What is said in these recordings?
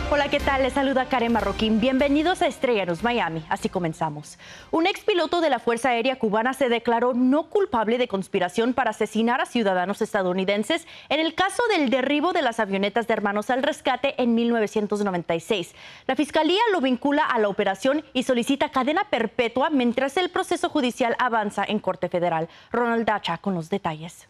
Hola, ¿qué tal? Les saluda Karen Marroquín. Bienvenidos a Estrella News Miami. Así comenzamos. Un expiloto de la Fuerza Aérea Cubana se declaró no culpable de conspiración para asesinar a ciudadanos estadounidenses en el caso del derribo de las avionetas de Hermanos al Rescate en 1996. La Fiscalía lo vincula a la operación y solicita cadena perpetua mientras el proceso judicial avanza en Corte Federal. Ronald Dacha con los detalles.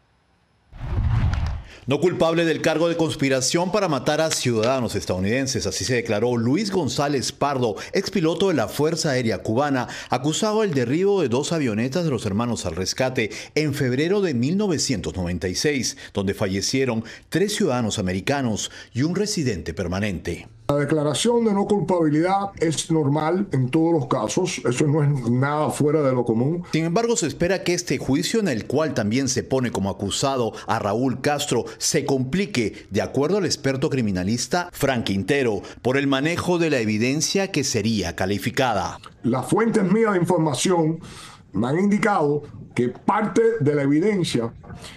No culpable del cargo de conspiración para matar a ciudadanos estadounidenses, así se declaró Luis González Pardo, expiloto de la Fuerza Aérea Cubana, acusado del derribo de 2 avionetas de los Hermanos al Rescate en febrero de 1996, donde fallecieron 3 ciudadanos americanos y un residente permanente. La declaración de no culpabilidad es normal en todos los casos, eso no es nada fuera de lo común. Sin embargo, se espera que este juicio, en el cual también se pone como acusado a Raúl Castro, se complique, de acuerdo al experto criminalista Frank Quintero, por el manejo de la evidencia que sería calificada. Las fuentes mías de información me han indicado que parte de la evidencia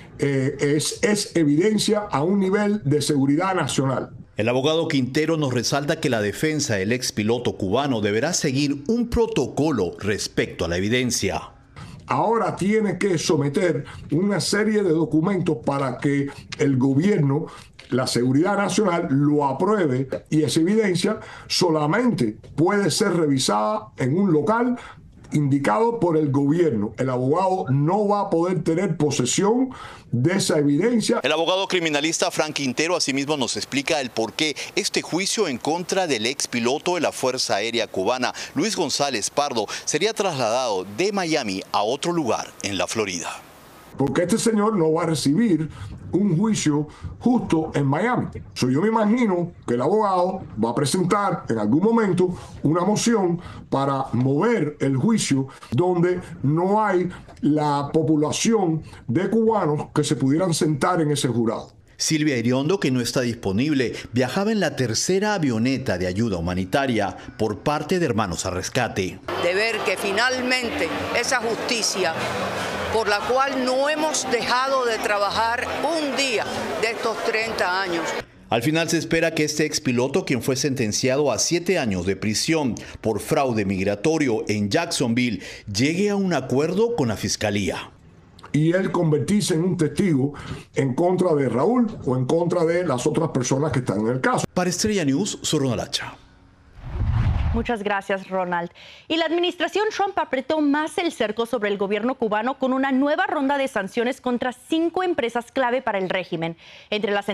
es evidencia a un nivel de seguridad nacional. El abogado Quintero nos resalta que la defensa del expiloto cubano deberá seguir un protocolo respecto a la evidencia. Ahora tiene que someter una serie de documentos para que el gobierno, la seguridad nacional, lo apruebe, y esa evidencia solamente puede ser revisada en un local indicado por el gobierno. El abogado no va a poder tener posesión de esa evidencia. El abogado criminalista Frank Quintero asimismo nos explica el por qué este juicio en contra del expiloto de la Fuerza Aérea Cubana, Luis González Pardo, sería trasladado de Miami a otro lugar en la Florida. Porque este señor no va a recibir un juicio justo en Miami. Yo me imagino que el abogado va a presentar en algún momento una moción para mover el juicio donde no hay la población de cubanos que se pudieran sentar en ese jurado. Silvia Iriondo, que no está disponible, viajaba en la tercera avioneta de ayuda humanitaria por parte de Hermanos al Rescate. De ver que finalmente esa justicia por la cual no hemos dejado de trabajar un día de estos 30 años. Al final se espera que este expiloto, quien fue sentenciado a 7 años de prisión por fraude migratorio en Jacksonville, llegue a un acuerdo con la Fiscalía. Y él convertirse en un testigo en contra de Raúl o en contra de las otras personas que están en el caso. Para Estrella News, soy Ronald Dacha. Muchas gracias, Ronald. Y la administración Trump apretó más el cerco sobre el gobierno cubano con una nueva ronda de sanciones contra 5 empresas clave para el régimen. Entre las